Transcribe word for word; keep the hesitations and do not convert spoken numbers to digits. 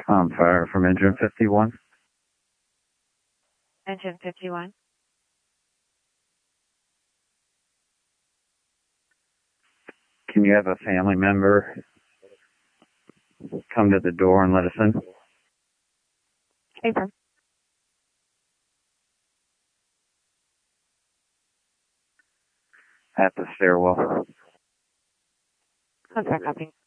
On fire from engine fifty-one. Engine fifty-one. Can you have a family member come to the door and let us in? Affirm. At the stairwell. Contact copy.